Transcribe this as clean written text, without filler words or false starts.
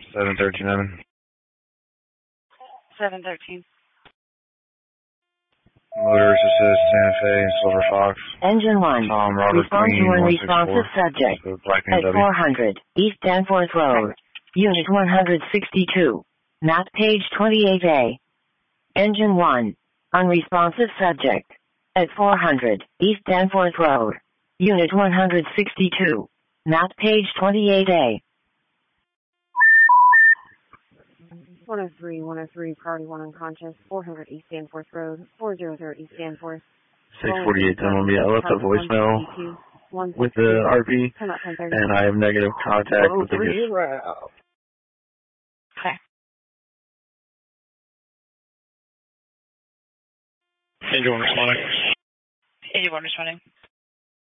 713. 713. Motorist Assist, Santa Fe, Silver Fox. Engine 1. Tom Robert Respond Green, to unresponsive subject. Black At BMW. 400 East Danforth Road. Unit 162. Map page 28A. Engine 1. Unresponsive subject. At 400 East Danforth Road. Unit 162. Map page 28A. 103, priority 1 unconscious, 400 East Danforth Road, 400 East Danforth. 648 Columbia. I left a voicemail with the RP, and I have negative contact with the Okay. Engine 1 responding. Engine 1 responding.